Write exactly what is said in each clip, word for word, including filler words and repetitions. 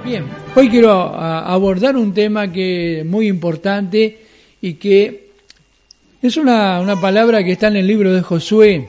Bien, hoy quiero a, abordar un tema que es muy importante y que es una, una palabra que está en el libro de Josué.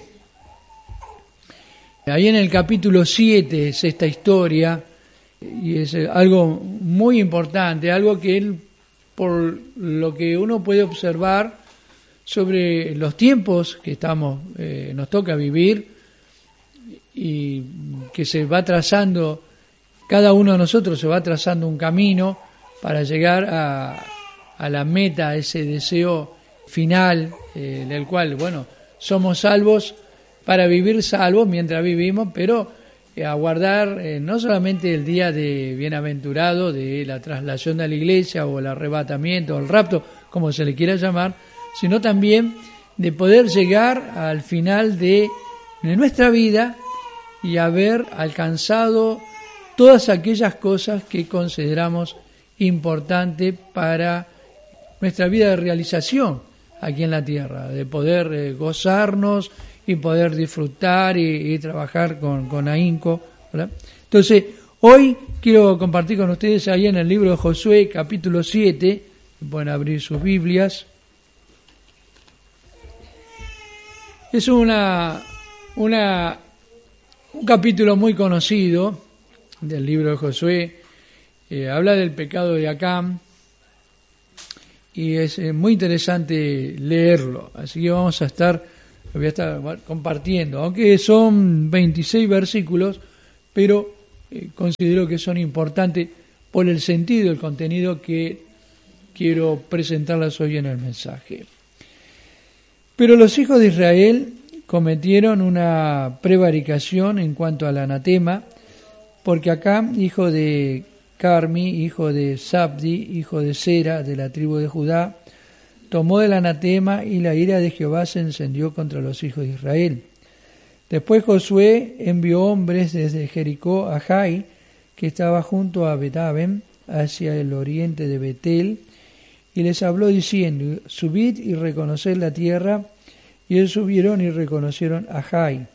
Ahí en el capítulo siete es esta historia y es algo muy importante, algo que él, por lo que uno puede observar sobre los tiempos que estamos, eh, nos toca vivir y que se va trazando, cada uno de nosotros se va trazando un camino para llegar a, a la meta, a ese deseo final, eh, del cual, bueno, somos salvos para vivir salvos mientras vivimos, pero eh, aguardar eh, no solamente el día de bienaventurado, de la traslación a la iglesia o el arrebatamiento o el rapto, como se le quiera llamar, sino también de poder llegar al final de, de nuestra vida y haber alcanzado todas aquellas cosas que consideramos importantes para nuestra vida de realización aquí en la tierra, de poder eh, gozarnos y poder disfrutar y, y trabajar con, con ahínco, ¿verdad? Entonces, hoy quiero compartir con ustedes ahí en el libro de Josué, capítulo siete, pueden abrir sus Biblias. Es una, una, un capítulo muy conocido del libro de Josué, eh, habla del pecado de Acán y es eh, muy interesante leerlo, así que vamos a estar, lo voy a estar compartiendo, aunque son veintiséis versículos, pero eh, considero que son importantes por el sentido y el contenido que quiero presentarles hoy en el mensaje. Pero los hijos de Israel cometieron una prevaricación en cuanto al anatema, porque Acán, hijo de Carmi, hijo de Zabdi, hijo de Sera, de la tribu de Judá, tomó el anatema y la ira de Jehová se encendió contra los hijos de Israel. Después Josué envió hombres desde Jericó a Jai, que estaba junto a Betaben, hacia el oriente de Betel, y les habló diciendo: subid y reconoced la tierra. Y ellos subieron y reconocieron a Jai.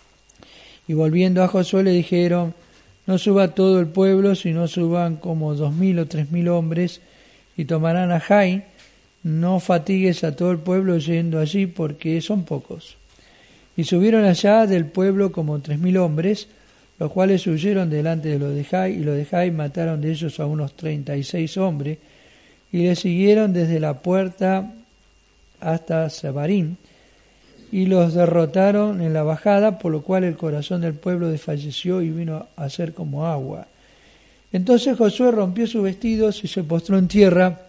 Y volviendo a Josué le dijeron: no suba todo el pueblo, sino suban como dos mil o tres mil hombres, y tomarán a Jai. No fatigues a todo el pueblo yendo allí, porque son pocos. Y subieron allá del pueblo como tres mil hombres, los cuales huyeron delante de los de Jai, y los de Jai mataron de ellos a unos treinta y seis hombres, y les siguieron desde la puerta hasta Sebarim, y los derrotaron en la bajada, por lo cual el corazón del pueblo desfalleció y vino a ser como agua. Entonces Josué rompió sus vestidos y se postró en tierra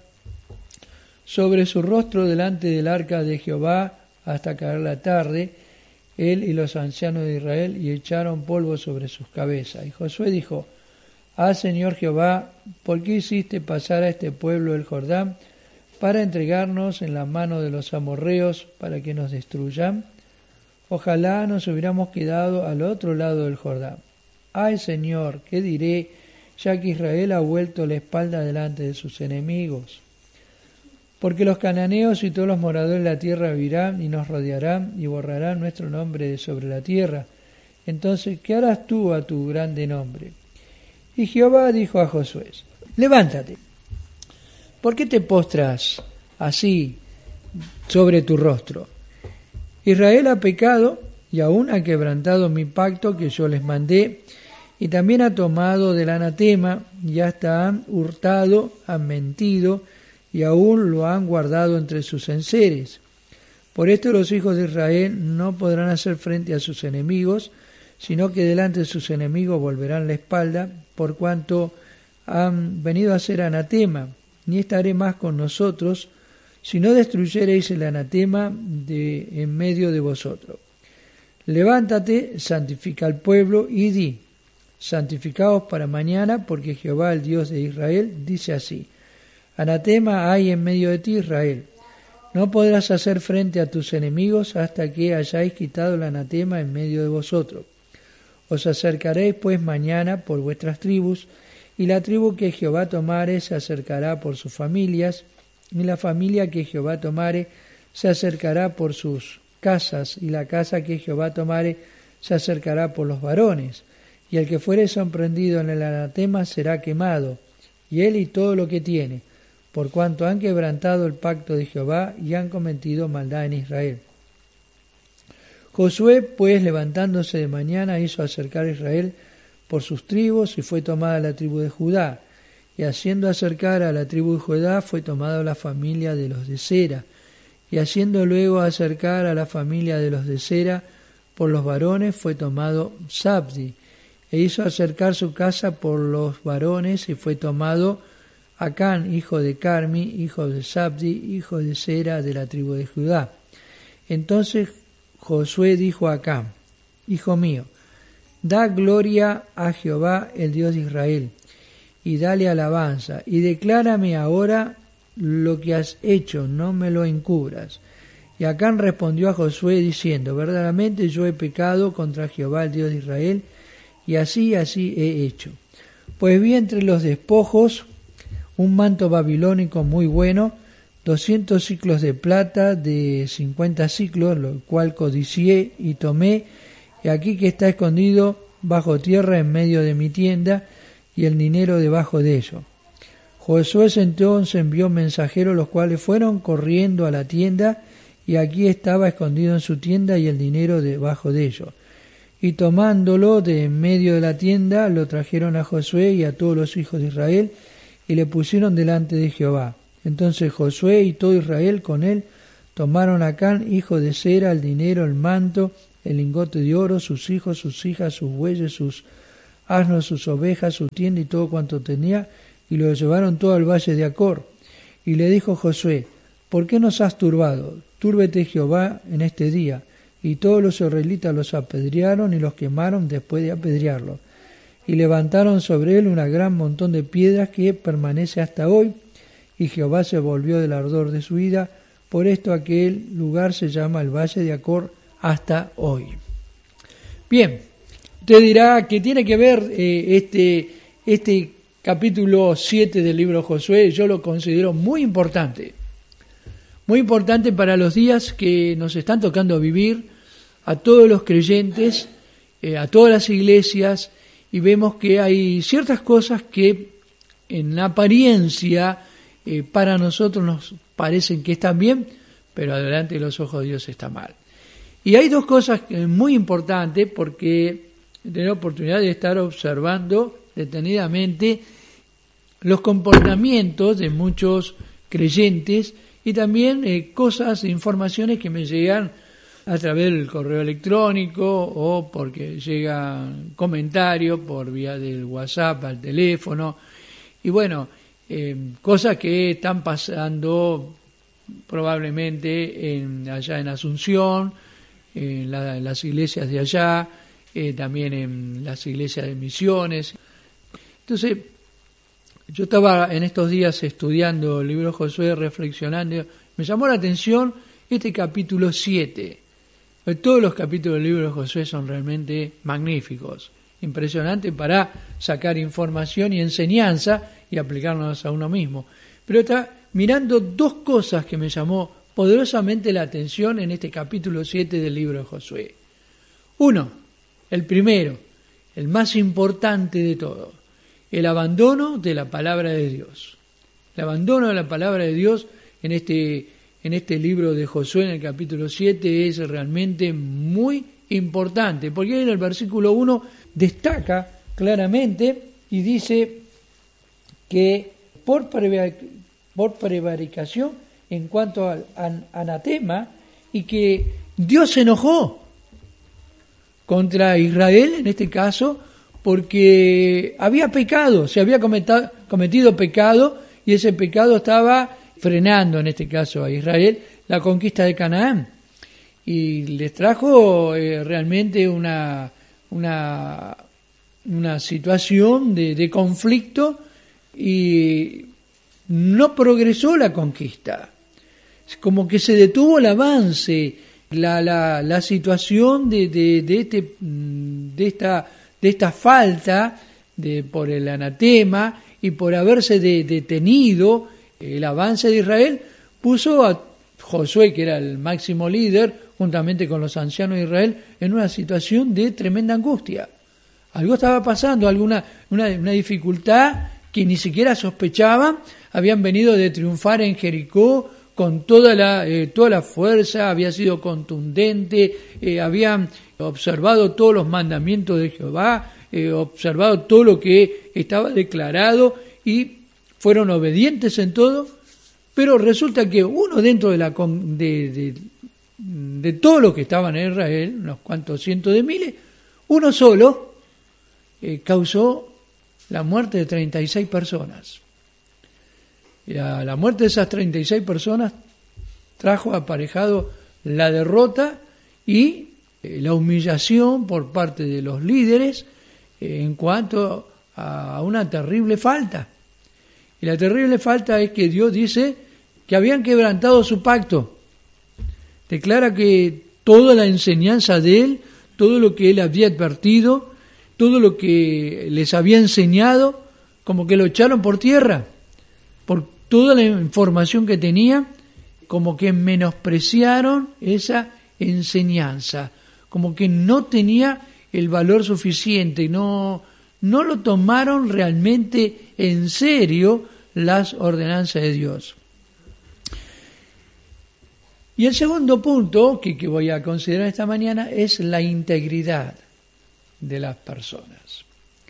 sobre su rostro delante del arca de Jehová hasta caer la tarde, él y los ancianos de Israel, y echaron polvo sobre sus cabezas. Y Josué dijo: Ah, Señor Jehová, ¿por qué hiciste pasar a este pueblo el Jordán para entregarnos en la mano de los amorreos para que nos destruyan? Ojalá nos hubiéramos quedado al otro lado del Jordán. Ay, Señor, ¿qué diré, ya que Israel ha vuelto la espalda delante de sus enemigos? Porque los cananeos y todos los moradores de la tierra vivirán y nos rodearán y borrarán nuestro nombre de sobre la tierra. Entonces, ¿qué harás tú a tu grande nombre? Y Jehová dijo a Josué: levántate. ¿Por qué te postras así sobre tu rostro? Israel ha pecado y aún ha quebrantado mi pacto que yo les mandé, y también ha tomado del anatema, y hasta han hurtado, han mentido, y aún lo han guardado entre sus enseres. Por esto los hijos de Israel no podrán hacer frente a sus enemigos, sino que delante de sus enemigos volverán la espalda, por cuanto han venido a ser anatema. Ni estaré más con nosotros, si no destruyereis el anatema de en medio de vosotros. Levántate, santifica al pueblo, y di: santificaos para mañana, porque Jehová, el Dios de Israel, dice así: anatema hay en medio de ti, Israel. No podrás hacer frente a tus enemigos hasta que hayáis quitado el anatema en medio de vosotros. Os acercaréis pues mañana por vuestras tribus, y la tribu que Jehová tomare se acercará por sus familias, y la familia que Jehová tomare se acercará por sus casas, y la casa que Jehová tomare se acercará por los varones. y el que fuere sorprendido en el anatema será quemado, y él y todo lo que tiene, por cuanto han quebrantado el pacto de Jehová y han cometido maldad en Israel. Josué, pues, levantándose de mañana, hizo acercar a Israel por sus tribus, y fue tomada la tribu de Judá. Y haciendo acercar a la tribu de Judá, fue tomada la familia de los de Sera. Y haciendo luego acercar a la familia de los de Sera por los varones, fue tomado Zabdi. E hizo acercar su casa por los varones, y fue tomado Acán, hijo de Carmi, hijo de Zabdi, hijo de Sera, de la tribu de Judá. Entonces Josué dijo a Acán: Hijo mío, da gloria a Jehová, el Dios de Israel, y dale alabanza, y declárame ahora lo que has hecho, no me lo encubras. Y Acán respondió a Josué diciendo: Verdaderamente yo he pecado contra Jehová, el Dios de Israel, y así, así he hecho. Pues vi entre los despojos un manto babilónico muy bueno, doscientos siclos de plata, de cincuenta siclos, lo cual codicié y tomé, y aquí que está escondido bajo tierra en medio de mi tienda, y el dinero debajo de ello. Josué entonces envió mensajeros, los cuales fueron corriendo a la tienda, y aquí estaba escondido en su tienda y el dinero debajo de ello. Y tomándolo de en medio de la tienda, lo trajeron a Josué y a todos los hijos de Israel, y le pusieron delante de Jehová. Entonces Josué y todo Israel con él tomaron a Acán, hijo de Sera, el dinero, el manto, el lingote de oro, sus hijos, sus hijas, sus bueyes, sus asnos, sus ovejas, su tienda y todo cuanto tenía, y lo llevaron todo al valle de Acor. Y le dijo Josué: ¿Por qué nos has turbado? Túrbete Jehová en este día. Y todos los israelitas los apedrearon y los quemaron después de apedrearlos. Y levantaron sobre él una gran montón de piedras que permanece hasta hoy, y Jehová se volvió del ardor de su ira. Por esto aquel lugar se llama el Valle de Acor hasta hoy. Bien, usted dirá que tiene que ver eh, este, este capítulo siete del libro de Josué. Yo lo considero muy importante, muy importante para los días que nos están tocando vivir, a todos los creyentes, eh, a todas las iglesias, y vemos que hay ciertas cosas que en apariencia eh, para nosotros nos parecen que están bien, pero delante de los ojos de Dios está mal. Y hay dos cosas muy importantes, porque he tenido la oportunidad de estar observando detenidamente los comportamientos de muchos creyentes y también eh, cosas, informaciones que me llegan a través del correo electrónico o porque llegan comentarios por vía del WhatsApp al teléfono. Y bueno, eh, cosas que están pasando probablemente en, allá en Asunción, en, la, en las iglesias de allá, eh, también en las iglesias de Misiones. Entonces, yo estaba en estos días estudiando el libro de Josué, reflexionando, me llamó la atención este capítulo siete. Todos los capítulos del libro de Josué son realmente magníficos, impresionantes para sacar información y enseñanza y aplicarnos a uno mismo. Pero está mirando dos cosas que me llamó poderosamente la atención en este capítulo siete del libro de Josué. Uno, el primero, el más importante de todo, el abandono de la palabra de Dios. El abandono de la palabra de Dios en este, en este libro de Josué, en el capítulo siete, es realmente muy importante, porque en el versículo uno destaca claramente y dice que por, prevar, por prevaricación en cuanto al an, anatema, y que Dios se enojó contra Israel, en este caso, porque había pecado, se había cometido, cometido pecado, y ese pecado estaba frenando, en este caso a Israel, la conquista de Canaán. Y les trajo eh, realmente una, una, una situación de, de conflicto, y no progresó la conquista. Como que se detuvo el avance, la, la, la situación de, de, de, este, de, esta, de esta falta de, por el anatema y por haberse de, detenido el avance de Israel, puso a Josué, que era el máximo líder, juntamente con los ancianos de Israel, en una situación de tremenda angustia. Algo estaba pasando, alguna una, una dificultad que ni siquiera sospechaban. Habían venido de triunfar en Jericó con toda la, eh, toda la fuerza, había sido contundente, eh, habían observado todos los mandamientos de Jehová, eh, observado todo lo que estaba declarado y fueron obedientes en todo, pero resulta que uno dentro de, la, de, de, de todos los que estaban en Israel, unos cuantos cientos de miles, uno solo eh, causó la muerte de treinta y seis personas. La, la muerte de esas treinta y seis personas trajo aparejado la derrota y eh, la humillación por parte de los líderes eh, en cuanto a una terrible falta. Y la terrible falta es que Dios dice que habían quebrantado su pacto. Declara que toda la enseñanza de Él, todo lo que Él había advertido, todo lo que les había enseñado, como que lo echaron por tierra. Por toda la información que tenía, como que menospreciaron esa enseñanza, como que no tenía el valor suficiente, no, no lo tomaron realmente en serio las ordenanzas de Dios. Y el segundo punto que, que voy a considerar esta mañana es la integridad de las personas.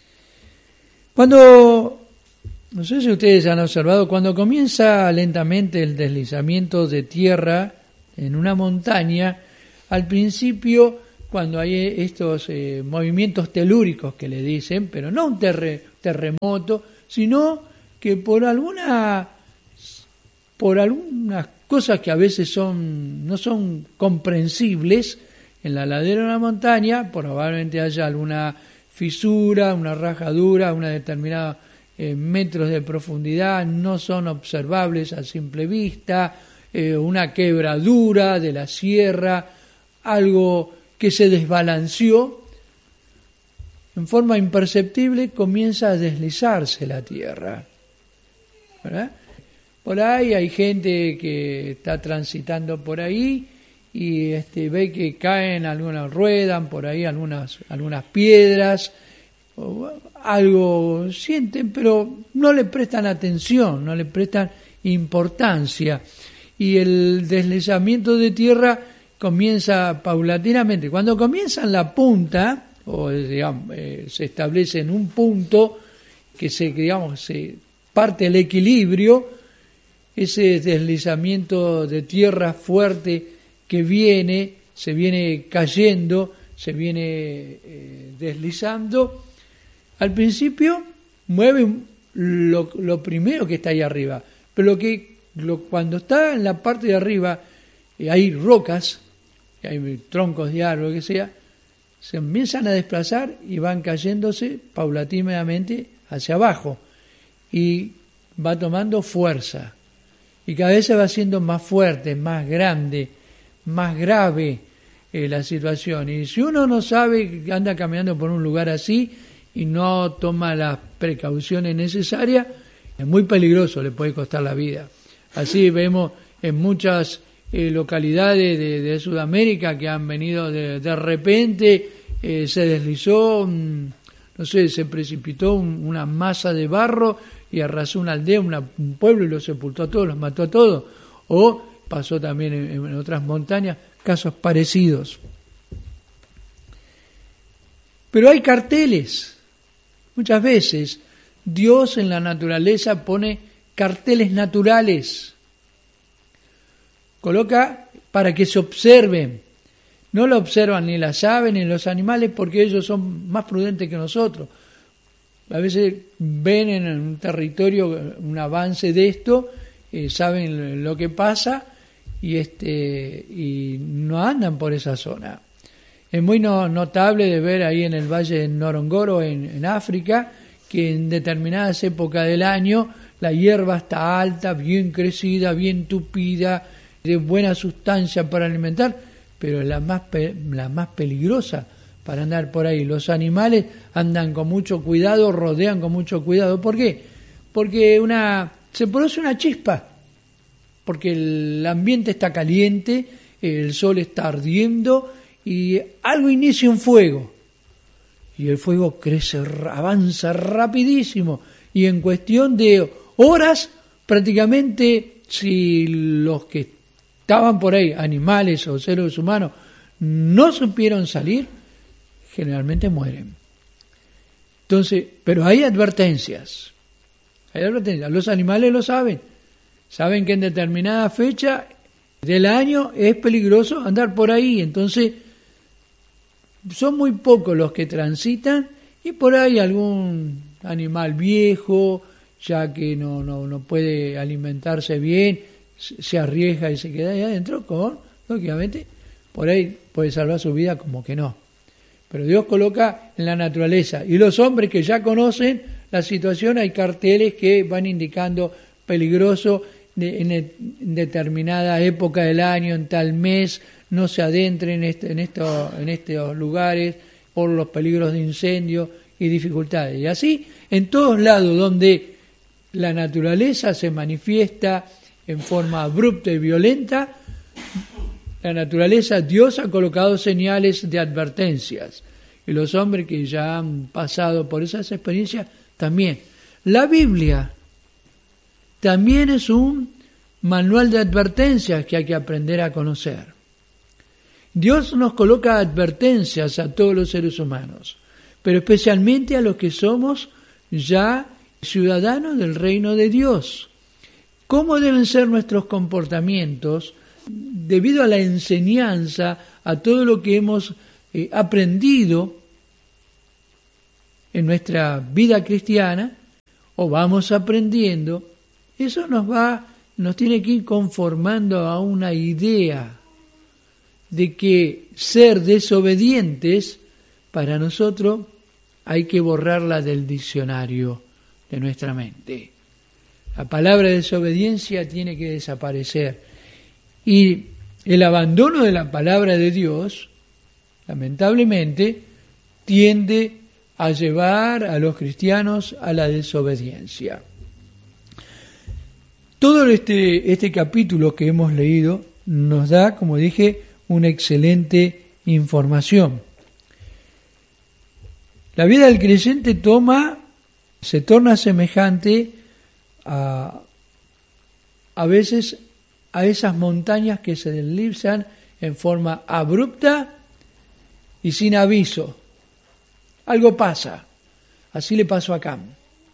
Cuando No sé si ustedes han observado, cuando comienza lentamente el deslizamiento de tierra en una montaña, al principio, cuando hay estos eh, movimientos telúricos que le dicen, pero no un terre, terremoto, sino que por alguna, por algunas cosas que a veces son no son comprensibles en la ladera de una montaña, probablemente haya alguna fisura, una rajadura, una determinada Eh, metros de profundidad, no son observables a simple vista, eh, una quebradura de la sierra, algo que se desbalanceó, en forma imperceptible comienza a deslizarse la tierra, ¿verdad? Por ahí hay gente que está transitando por ahí y este, ve que caen algunas, ruedan por ahí algunas, algunas piedras, algo sienten, pero no le prestan atención, no le prestan importancia. Y el deslizamiento de tierra comienza paulatinamente. Cuando comienza en la punta, o digamos, eh, se establece en un punto que se, digamos, se parte el equilibrio, ese deslizamiento de tierra fuerte que viene, se viene cayendo, se viene eh, deslizando. Al principio mueve lo, lo primero que está ahí arriba, pero lo que lo, cuando está en la parte de arriba eh, hay rocas, hay troncos de árbol, que sea, se empiezan a desplazar y van cayéndose paulatinamente hacia abajo y va tomando fuerza y cada vez se va haciendo más fuerte, más grande, más grave eh, la situación. Y si uno no sabe, anda caminando por un lugar así y no toma las precauciones necesarias, es muy peligroso, le puede costar la vida. Así vemos en muchas eh, localidades de, de Sudamérica que han venido de, de repente, eh, se deslizó, un, no sé, se precipitó un, una masa de barro y arrasó una aldea, una, un pueblo y los sepultó a todos, los mató a todos. O pasó también en, en otras montañas casos parecidos. Pero hay carteles. Muchas veces Dios en la naturaleza pone carteles naturales. Coloca para que se observen. No lo observan ni las aves ni los animales porque ellos son más prudentes que nosotros. A veces ven en un territorio un avance de esto, eh, saben lo que pasa y, este, y no andan por esa zona. Es muy no, notable de ver ahí en el Valle de Ngorongoro, en, en África, que en determinadas épocas del año la hierba está alta, bien crecida, bien tupida, de buena sustancia para alimentar, pero es la más, la más peligrosa para andar por ahí. Los animales andan con mucho cuidado, rodean con mucho cuidado. ¿Por qué? Porque una, se produce una chispa, porque el ambiente está caliente, el sol está ardiendo, y algo inicia un fuego. y el fuego crece, avanza rapidísimo, y en cuestión de horas, prácticamente, si los que estaban por ahí, animales o seres humanos, no supieron salir, generalmente mueren. Entonces, pero hay advertencias, hay advertencias, los animales lo saben, saben que en determinada fecha del año es peligroso andar por ahí, entonces son muy pocos los que transitan, y por ahí algún animal viejo, ya que no, no, no puede alimentarse bien, se arriesga y se queda ahí adentro con, lógicamente, por ahí puede salvar su vida como que no. Pero Dios coloca en la naturaleza, y los hombres que ya conocen la situación, hay carteles que van indicando peligroso de, en, en determinada época del año, en tal mes, no se adentren en, este, en, esto, en estos lugares por los peligros de incendio y dificultades. Y así, en todos lados donde la naturaleza se manifiesta en forma abrupta y violenta, la naturaleza, Dios ha colocado señales de advertencias. Y los hombres que ya han pasado por esas experiencias también. La Biblia también es un manual de advertencias que hay que aprender a conocer. Dios nos coloca advertencias a todos los seres humanos, pero especialmente a los que somos ya ciudadanos del reino de Dios. ¿Cómo deben ser nuestros comportamientos debido a la enseñanza, a todo lo que hemos eh, aprendido en nuestra vida cristiana, o vamos aprendiendo? Eso nos va, nos tiene que ir conformando a una idea de que ser desobedientes, para nosotros hay que borrarla del diccionario de nuestra mente. La palabra desobediencia tiene que desaparecer. Y el abandono de la palabra de Dios, lamentablemente, tiende a llevar a los cristianos a la desobediencia. Todo este, este capítulo que hemos leído nos da, como dije, una excelente información. La vida del creyente toma, se torna semejante a, a veces a esas montañas que se deslizan en forma abrupta y sin aviso. Algo pasa. Así le pasó a Acán.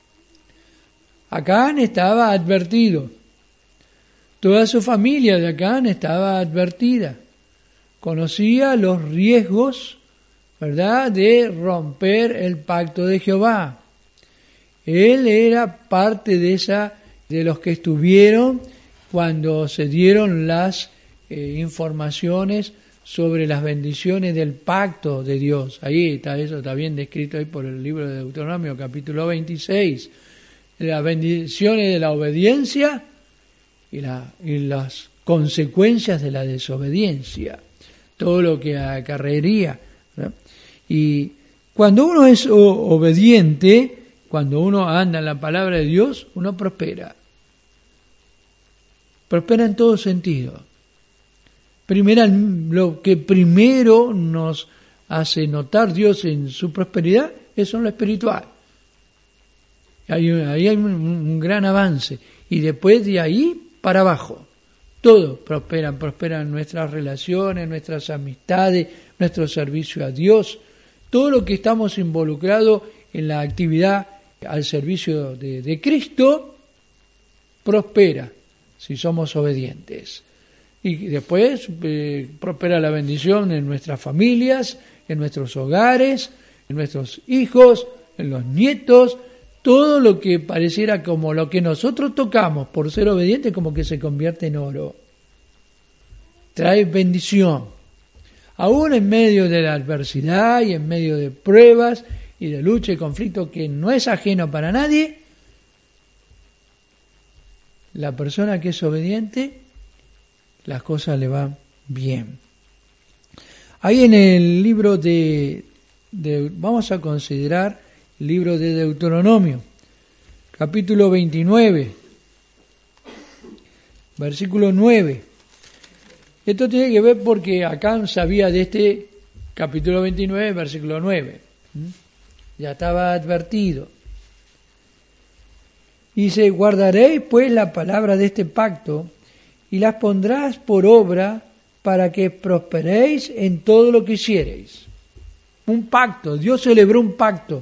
Acán estaba advertido. Toda su familia de Acán estaba advertida. Conocía los riesgos, ¿verdad?, de romper el pacto de Jehová. Él era parte de esa, de los que estuvieron cuando se dieron las eh, informaciones sobre las bendiciones del pacto de Dios. Ahí está, eso está bien descrito ahí por el libro de Deuteronomio, capítulo veintiséis. Las bendiciones de la obediencia y, la, y las consecuencias de la desobediencia. Todo lo que acarrearía, ¿verdad? Y cuando uno es obediente, cuando uno anda en la palabra de Dios, uno prospera. Prospera en todo sentido. Primero, lo que primero nos hace notar Dios en su prosperidad es en lo espiritual. Ahí, ahí hay un, un gran avance. Y después de ahí para abajo. Todo prospera, prosperan nuestras relaciones, nuestras amistades, nuestro servicio a Dios. Todo lo que estamos involucrados en la actividad al servicio de, de Cristo prospera si somos obedientes. Y después eh, prospera la bendición en nuestras familias, en nuestros hogares, en nuestros hijos, en los nietos. Todo lo que pareciera como lo que nosotros tocamos por ser obedientes, como que se convierte en oro. Trae bendición. Aún en medio de la adversidad y en medio de pruebas y de lucha y conflicto que no es ajeno para nadie, la persona que es obediente, las cosas le van bien. Ahí en el libro de, de vamos a considerar el libro de Deuteronomio, capítulo veintinueve, versículo nueve. Esto tiene que ver porque Acán sabía de este capítulo veintinueve, versículo nueve. ya estaba advertido. Dice, guardaréis pues la palabra de este pacto y las pondrás por obra para que prosperéis en todo lo que hiciereis. Un pacto, Dios celebró un pacto.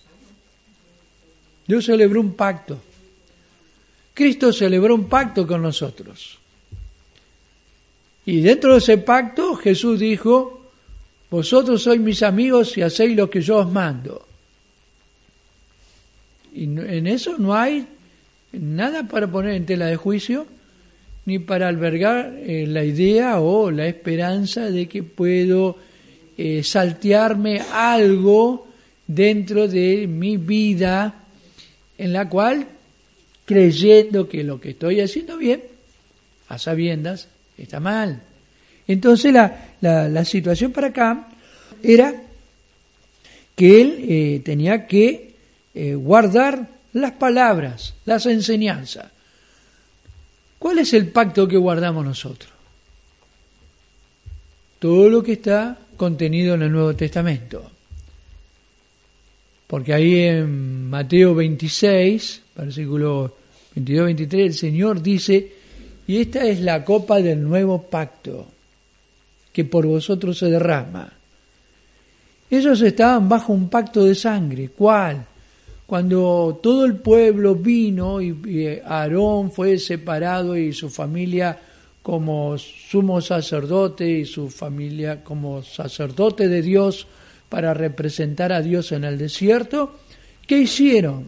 Dios celebró un pacto. Cristo celebró un pacto con nosotros. Y dentro de ese pacto Jesús dijo, vosotros sois mis amigos y hacéis lo que yo os mando. Y en eso no hay nada para poner en tela de juicio, ni para albergar eh, la idea o la esperanza de que puedo eh, saltearme algo dentro de mi vida en la cual, creyendo que lo que estoy haciendo bien, a sabiendas, está mal. Entonces la, la, la situación para acá era que él eh, tenía que eh, guardar las palabras, las enseñanzas. ¿Cuál es el pacto que guardamos nosotros? Todo lo que está contenido en el Nuevo Testamento. Porque ahí en Mateo veintiséis, versículo veintidós veintitrés, el Señor dice, y esta es la copa del nuevo pacto, que por vosotros se derrama. Ellos estaban bajo un pacto de sangre. ¿Cuál? Cuando todo el pueblo vino y, y Aarón fue separado y su familia como sumo sacerdote y su familia como sacerdote de Dios para representar a Dios en el desierto, ¿qué hicieron?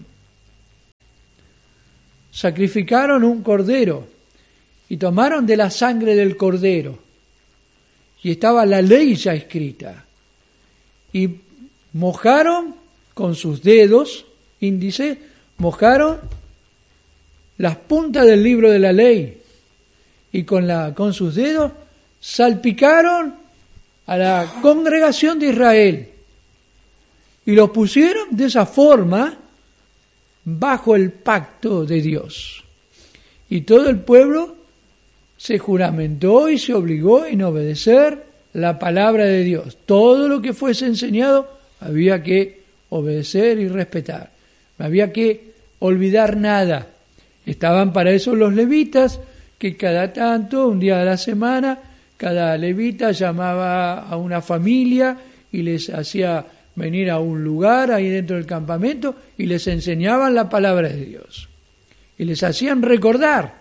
Sacrificaron un cordero y tomaron de la sangre del cordero y estaba la ley ya escrita y mojaron con sus dedos índice, mojaron las puntas del libro de la ley y con, la, con sus dedos salpicaron a la congregación de Israel y los pusieron de esa forma bajo el pacto de Dios. Y todo el pueblo se juramentó y se obligó en obedecer la palabra de Dios. Todo lo que fuese enseñado había que obedecer y respetar. No había que olvidar nada. Estaban para eso los levitas, que cada tanto, un día de la semana, cada levita llamaba a una familia y les hacía venir a un lugar ahí dentro del campamento y les enseñaban la palabra de Dios. Y les hacían recordar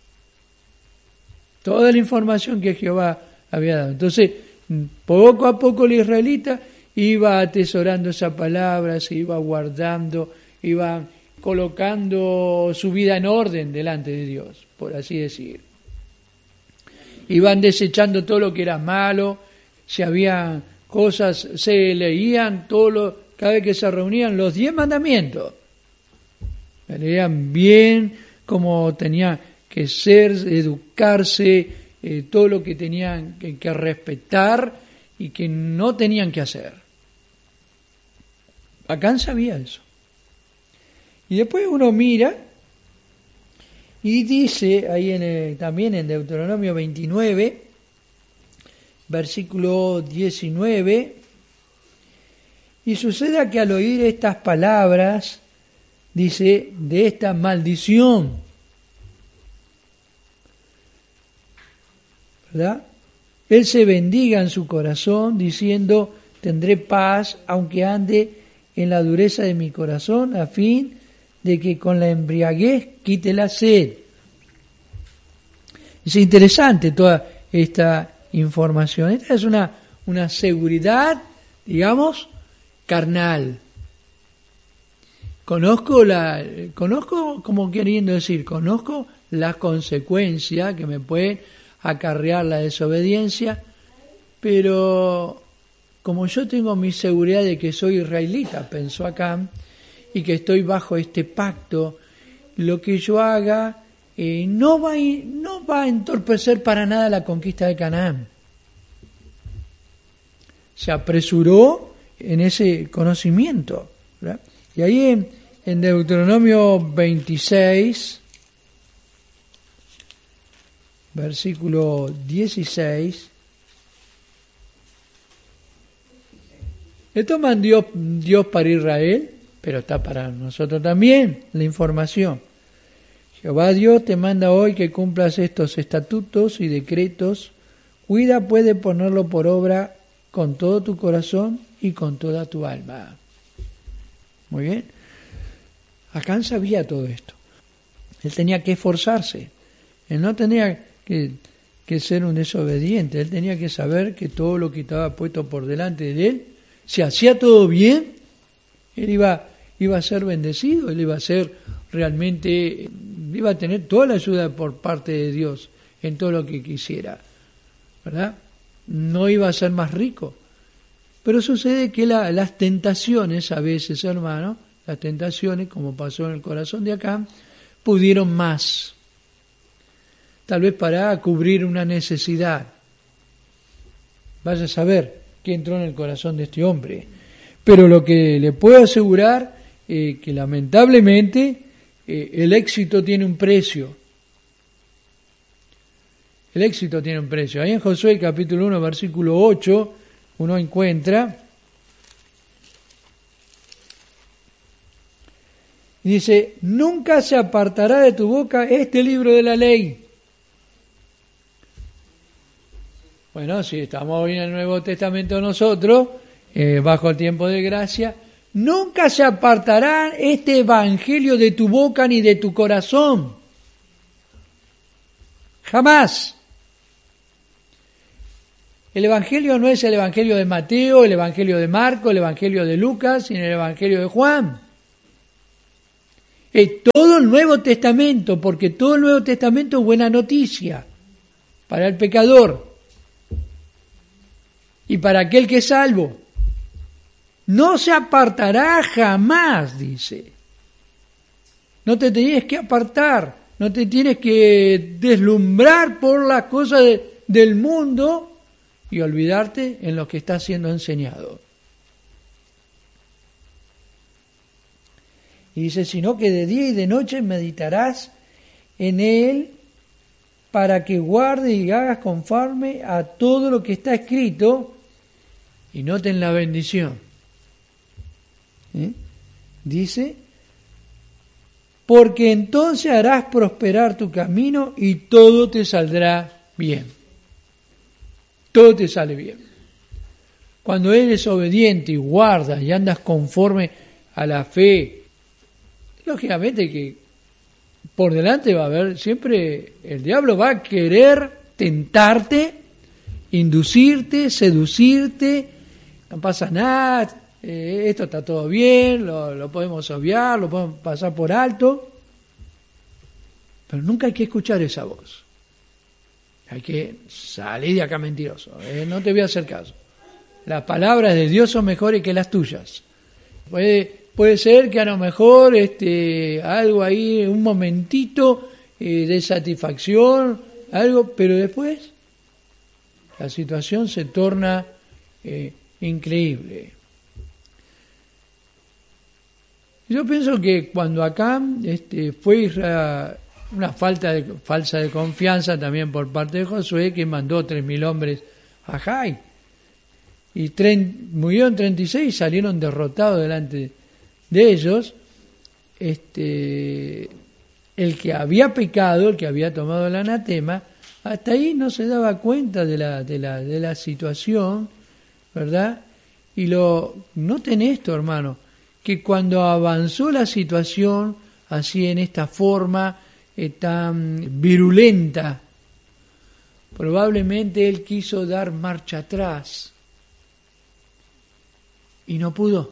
toda la información que Jehová había dado. Entonces, poco a poco el israelita iba atesorando esa palabra, se iba guardando, iba colocando su vida en orden delante de Dios, por así decir. Iban desechando todo lo que era malo, si había cosas, se leían todo lo, cada vez que se reunían los diez mandamientos. Se leían bien cómo tenía que ser, educarse, eh, todo lo que tenían que, que respetar y que no tenían que hacer. Acán sabía eso. Y después uno mira y dice, ahí en el, también en Deuteronomio veintinueve, versículo diecinueve, y suceda que al oír estas palabras, dice, de esta maldición, ¿verdad? Él se bendiga en su corazón, diciendo, tendré paz, aunque ande en la dureza de mi corazón, a fin de que con la embriaguez quite la sed. Es interesante toda esta información. Esta es una, una seguridad, digamos, carnal. Conozco la, conozco, como queriendo decir, conozco las consecuencias que me pueden acarrear la desobediencia, pero como yo tengo mi seguridad de que soy israelita, pensó Acán, y que estoy bajo este pacto, lo que yo haga eh, no va a, no va a entorpecer para nada la conquista de Canaán. Se apresuró en ese conocimiento, ¿verdad? Y ahí en, en Deuteronomio veintiséis, versículo dieciséis, Esto mandó Dios para Israel, pero está para nosotros también la información. Jehová Dios te manda hoy que cumplas estos estatutos y decretos. Cuida pues de ponerlo por obra con todo tu corazón y con toda tu alma. Muy bien. Acán sabía todo esto. Él tenía que esforzarse. Él no tenía que, que ser un desobediente. Él tenía que saber que todo lo que estaba puesto por delante de él, si hacía todo bien, él iba, iba a ser bendecido, él iba a ser realmente, iba a tener toda la ayuda por parte de Dios en todo lo que quisiera, ¿verdad? No iba a ser más rico. Pero sucede que la, las tentaciones, a veces, hermano, las tentaciones, como pasó en el corazón de Acán, pudieron más. Tal vez para cubrir una necesidad. Vaya a saber qué entró en el corazón de este hombre. Pero lo que le puedo asegurar es eh, que lamentablemente eh, el éxito tiene un precio. El éxito tiene un precio. Ahí en Josué capítulo uno, versículo ocho, uno encuentra, dice, nunca se apartará de tu boca este libro de la ley. Bueno, si estamos hoy en el Nuevo Testamento nosotros, eh, bajo el tiempo de gracia, nunca se apartará este evangelio de tu boca ni de tu corazón. Jamás. El evangelio no es el evangelio de Mateo, el evangelio de Marco, el evangelio de Lucas, sino el evangelio de Juan. Es todo el Nuevo Testamento, porque todo el Nuevo Testamento es buena noticia para el pecador y para aquel que es salvo. No se apartará jamás, dice. No te tienes que apartar, no te tienes que deslumbrar por las cosas de, del mundo y olvidarte en lo que está siendo enseñado. Y dice, sino que de día y de noche meditarás en él para que guardes y hagas conforme a todo lo que está escrito. Y noten la bendición. ¿Eh? Dice, porque entonces harás prosperar tu camino y todo te saldrá bien. Todo te sale bien. Cuando eres obediente y guardas y andas conforme a la fe, lógicamente que por delante va a haber siempre, el diablo va a querer tentarte, inducirte, seducirte, no pasa nada, eh, esto está todo bien, lo, lo podemos obviar, lo podemos pasar por alto, pero nunca hay que escuchar esa voz. Hay que salir de acá mentiroso, eh, no te voy a hacer caso. Las palabras de Dios son mejores que las tuyas. Puede, puede ser que a lo mejor este, algo ahí, un momentito eh, de satisfacción, algo, pero después la situación se torna eh, increíble. Yo pienso que cuando Acán este, fue Israel, una falta de, falsa de confianza también por parte de Josué, que mandó tres mil hombres a Jai. Y tren, murieron treinta y seis y salieron derrotados delante de ellos. Este, el que había pecado, el que había tomado el anatema, hasta ahí no se daba cuenta de la, de la, de la situación, ¿verdad? Y lo noten esto, hermano, que cuando avanzó la situación así en esta forma eh, tan virulenta, probablemente él quiso dar marcha atrás y no pudo.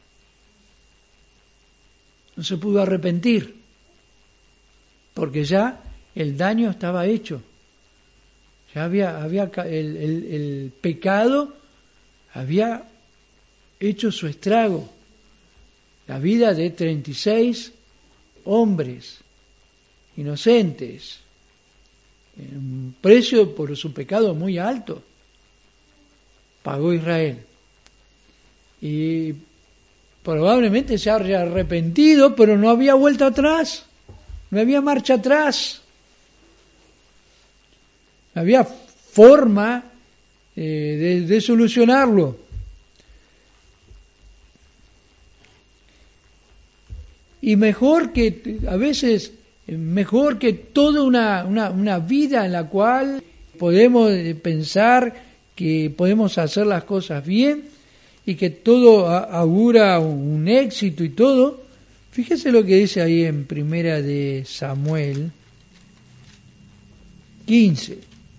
No se pudo arrepentir, porque ya el daño estaba hecho. Ya había, había el, el, el pecado había hecho su estrago. La vida de treinta y seis hombres inocentes, un precio por su pecado muy alto, pagó Israel. Y probablemente se había arrepentido, pero no había vuelta atrás, no había marcha atrás, no había forma eh, de, de solucionarlo. y mejor que, a veces, mejor que toda una, una, una vida en la cual podemos pensar que podemos hacer las cosas bien y que todo augura un éxito y todo. Fíjese lo que dice ahí en Primera de Samuel quince,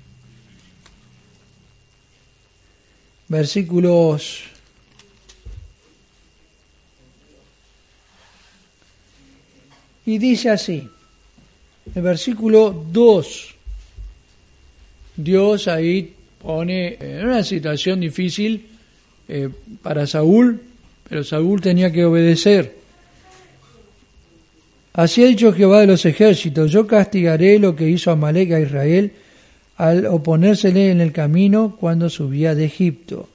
versículos y dice así, el versículo dos, Dios ahí pone en una situación difícil eh, para Saúl, pero Saúl tenía que obedecer. Así ha dicho Jehová de los ejércitos, yo castigaré lo que hizo Amalec a Israel al oponérsele en el camino cuando subía de Egipto.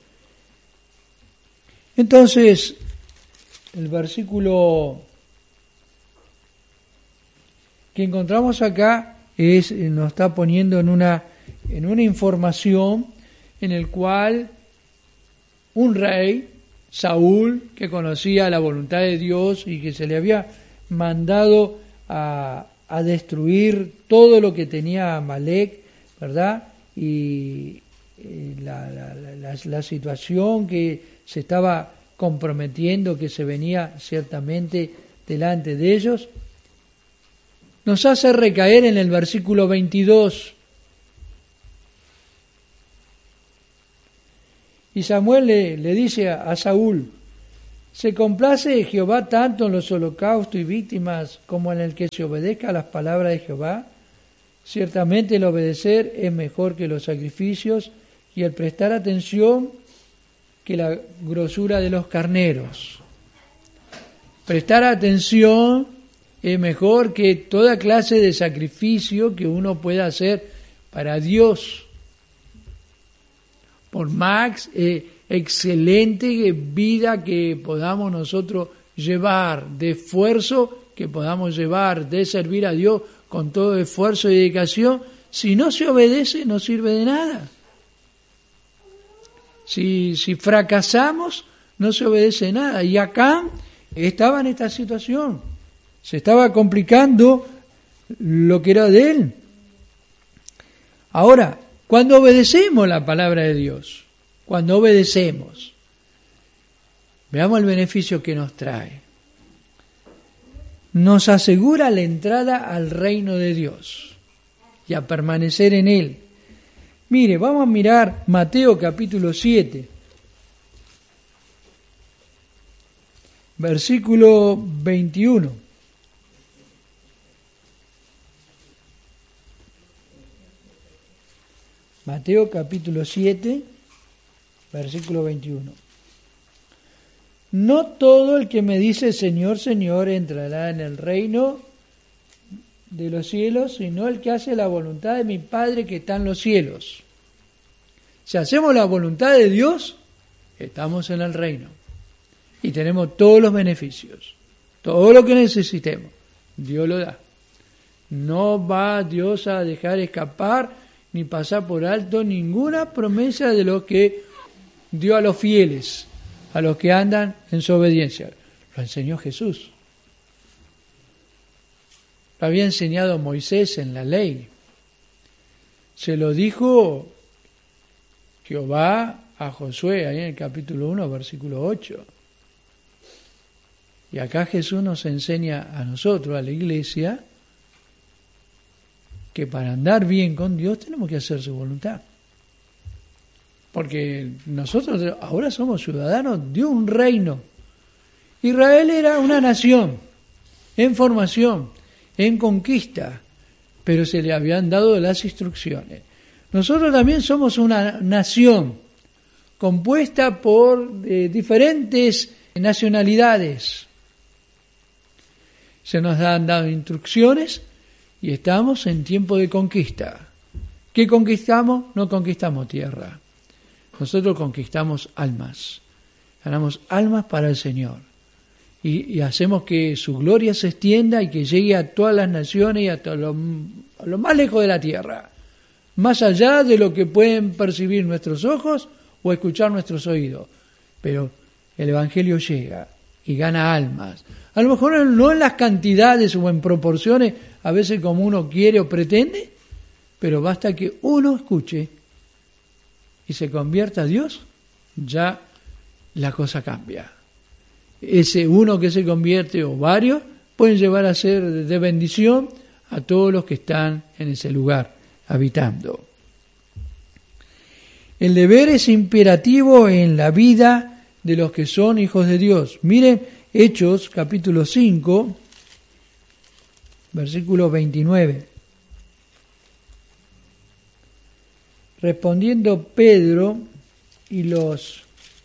Entonces, el versículo que encontramos acá es, nos está poniendo en una, en una información en el cual un rey, Saúl, que conocía la voluntad de Dios y que se le había mandado a, a destruir todo lo que tenía Amalec, ¿verdad? Y, y la, la, la, la situación que se estaba comprometiendo, que se venía ciertamente delante de ellos, nos hace recaer en el versículo veintidós. Y Samuel le, le dice a, a Saúl, ¿se complace Jehová tanto en los holocaustos y víctimas como en el que se obedezca a las palabras de Jehová? Ciertamente el obedecer es mejor que los sacrificios y el prestar atención que la grosura de los carneros. Prestar atención es mejor que toda clase de sacrificio que uno pueda hacer para Dios. Por más eh, excelente vida que podamos nosotros llevar, de esfuerzo que podamos llevar, de servir a Dios con todo esfuerzo y dedicación, si no se obedece no sirve de nada. Si, si fracasamos no se obedece nada. Y acá estaba en esta situación. Se estaba complicando lo que era de él. Ahora, cuando obedecemos la palabra de Dios, cuando obedecemos, veamos el beneficio que nos trae. Nos asegura la entrada al reino de Dios y a permanecer en él. Mire, vamos a mirar Mateo capítulo siete, versículo veintiuno. Mateo capítulo siete, versículo veintiuno. No todo el que me dice Señor, Señor entrará en el reino de los cielos, sino el que hace la voluntad de mi Padre que está en los cielos. Si hacemos la voluntad de Dios, estamos en el reino y tenemos todos los beneficios, todo lo que necesitemos, Dios lo da. No va Dios a dejar escapar ni pasar por alto ninguna promesa de lo que dio a los fieles, a los que andan en su obediencia. Lo enseñó Jesús. Lo había enseñado Moisés en la ley. Se lo dijo Jehová a Josué, ahí en el capítulo uno, versículo ocho. Y acá Jesús nos enseña a nosotros, a la iglesia, que para andar bien con Dios tenemos que hacer su voluntad. Porque nosotros ahora somos ciudadanos de un reino. Israel era una nación en formación, en conquista, pero se le habían dado las instrucciones. Nosotros también somos una nación compuesta por eh, diferentes nacionalidades. Se nos han dado instrucciones y estamos en tiempo de conquista. ¿Qué conquistamos? No conquistamos tierra. Nosotros conquistamos almas. Ganamos almas para el Señor. Y, y hacemos que su gloria se extienda y que llegue a todas las naciones y a, todo lo, a lo más lejos de la tierra. Más allá de lo que pueden percibir nuestros ojos o escuchar nuestros oídos. Pero el Evangelio llega y gana almas. A lo mejor no en las cantidades o en proporciones, a veces como uno quiere o pretende, pero basta que uno escuche y se convierta a Dios, ya la cosa cambia. Ese uno que se convierte o varios pueden llevar a ser de bendición a todos los que están en ese lugar habitando. El deber es imperativo en la vida de los que son hijos de Dios. Miren Hechos capítulo cinco, versículo veintinueve. Respondiendo Pedro y los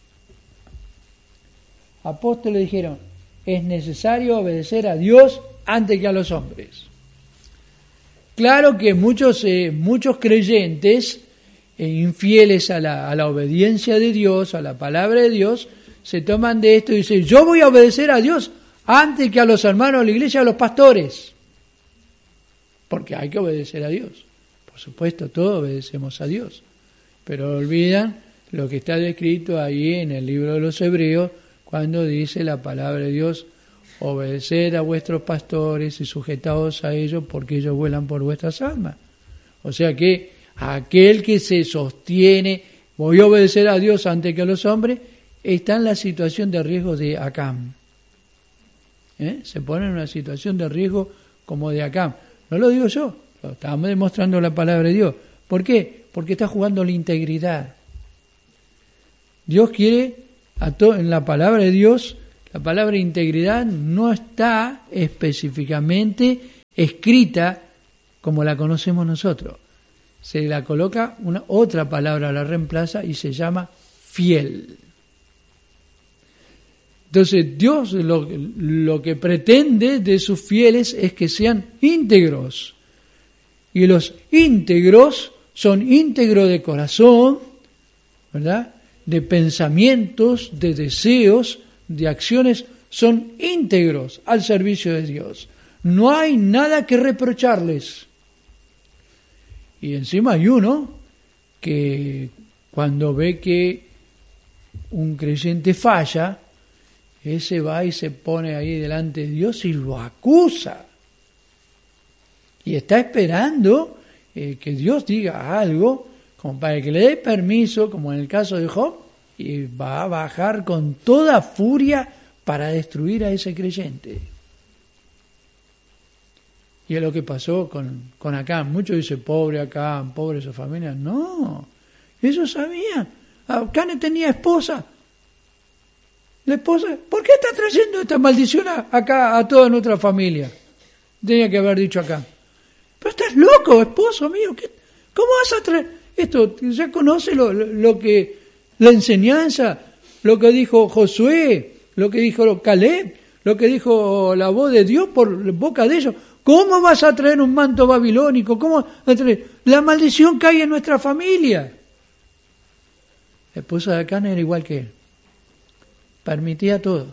apóstoles dijeron: es necesario obedecer a Dios antes que a los hombres. Claro que muchos, eh, muchos creyentes eh, infieles a la, a la obediencia de Dios, a la palabra de Dios, se toman de esto y dicen: yo voy a obedecer a Dios antes que a los hermanos de la iglesia, a los pastores. Porque hay que obedecer a Dios. Por supuesto, todos obedecemos a Dios. Pero olvidan lo que está descrito ahí en el libro de los Hebreos, cuando dice la palabra de Dios: obedeced a vuestros pastores y sujetaos a ellos, porque ellos vuelan por vuestras almas. O sea que aquel que se sostiene, voy a obedecer a Dios antes que a los hombres, está en la situación de riesgo de Acán. ¿Eh? Se pone en una situación de riesgo como de Acán. No lo digo yo, lo estamos demostrando la palabra de Dios. ¿Por qué? Porque está jugando la integridad. Dios quiere, a to- en la palabra de Dios, la palabra integridad no está específicamente escrita como la conocemos nosotros. Se la coloca una otra palabra, la reemplaza y se llama fiel. Entonces Dios lo, lo que pretende de sus fieles es que sean íntegros. Y los íntegros son íntegros de corazón, ¿verdad? De pensamientos, de deseos, de acciones, son íntegros al servicio de Dios. No hay nada que reprocharles. Y encima hay uno que cuando ve que un creyente falla, ese va y se pone ahí delante de Dios y lo acusa. Y está esperando eh, que Dios diga algo, como para que le dé permiso, como en el caso de Job, y va a bajar con toda furia para destruir a ese creyente. Y es lo que pasó con, con Acán. Muchos dicen, pobre Acán, pobre su familia. No, ellos sabían. Acán tenía esposa. La esposa, ¿por qué está trayendo esta maldición acá a toda nuestra familia? Tenía que haber dicho acá. Pero estás loco, esposo mío. ¿qué, ¿Cómo vas a traer esto? Ya conoce lo, lo, lo que, la enseñanza, lo que dijo Josué, lo que dijo Caleb, lo que dijo la voz de Dios por boca de ellos. ¿Cómo vas a traer un manto babilónico? ¿Cómo vas a traer la maldición que hay en nuestra familia? La esposa de Acán era igual que él. Permitía todo.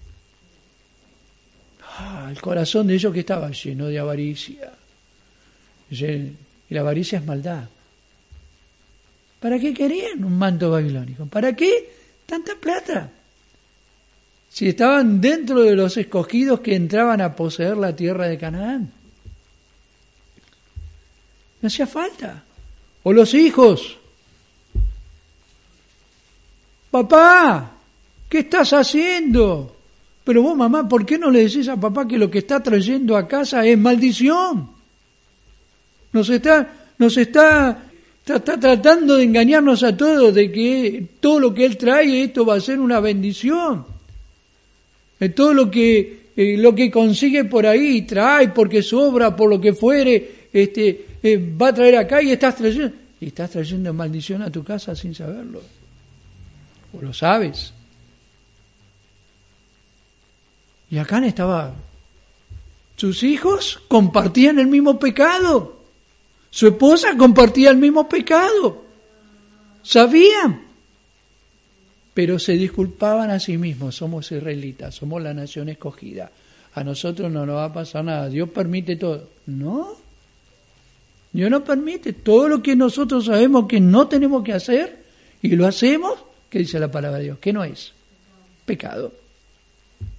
Ah, el corazón de ellos que estaba lleno de avaricia. Y la avaricia es maldad. ¿Para qué querían un manto babilónico? ¿Para qué tanta plata? Si estaban dentro de los escogidos que entraban a poseer la tierra de Canaán. No hacía falta. O los hijos. Papá, ¿qué estás haciendo? Pero vos, mamá, ¿por qué no le decís a papá que lo que está trayendo a casa es maldición? Nos está, nos está, está, está tratando de engañarnos a todos de que todo lo que él trae, esto va a ser una bendición. De todo lo que, eh, lo que consigue por ahí, trae porque sobra, por lo que fuere, este, eh, va a traer acá y estás trayendo, y estás trayendo maldición a tu casa sin saberlo. O lo sabes. Y Acán estaba, sus hijos compartían el mismo pecado, su esposa compartía el mismo pecado, sabían, pero se disculpaban a sí mismos. Somos israelitas, somos la nación escogida, a nosotros no nos va a pasar nada, Dios permite todo. No, Dios no permite, todo lo que nosotros sabemos que no tenemos que hacer y lo hacemos, ¿qué dice la palabra de Dios? ¿Qué no es? Pecado.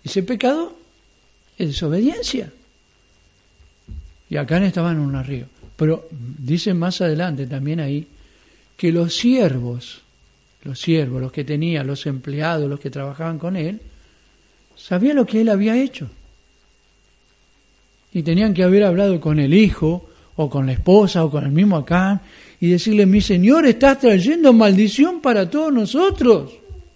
Ese pecado es desobediencia. Y Acán estaba en un río. Pero dice más adelante también ahí que los siervos, los siervos, los que tenía, los empleados, los que trabajaban con él, sabían lo que él había hecho. Y tenían que haber hablado con el hijo, o con la esposa, o con el mismo Acán, y decirle: mi Señor, estás trayendo maldición para todos nosotros.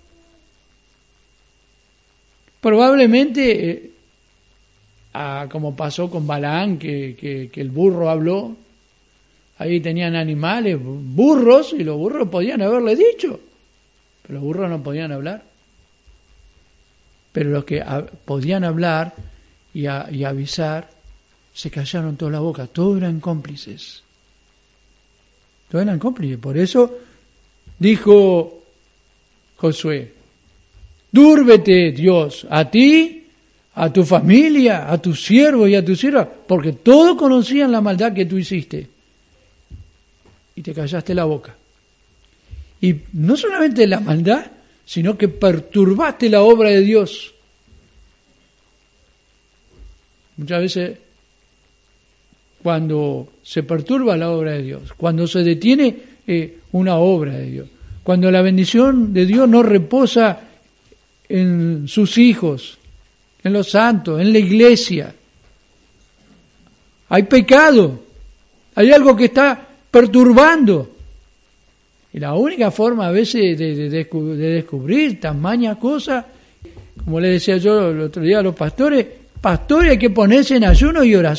Probablemente, eh, ah, como pasó con Balaán, que, que, que el burro habló, ahí tenían animales, burros, y los burros podían haberle dicho, pero los burros no podían hablar. Pero los que a, podían hablar y, a, y avisar, se callaron toda la boca, todos eran cómplices. Todos eran cómplices. Por eso dijo Josué: dúrbete, Dios, a ti, a tu familia, a tus siervos y a tus siervas, porque todos conocían la maldad que tú hiciste. Y te callaste la boca. Y no solamente la maldad, sino que perturbaste la obra de Dios. Muchas veces, cuando se perturba la obra de Dios, cuando se detiene eh, una obra de Dios, cuando la bendición de Dios no reposa en sus hijos, en los santos, en la iglesia, hay pecado, hay algo que está perturbando. Y la única forma a veces de, de, de, de descubrir tamaña cosa, como le decía yo el otro día a los pastores, pastores, hay que ponerse en ayuno y oración.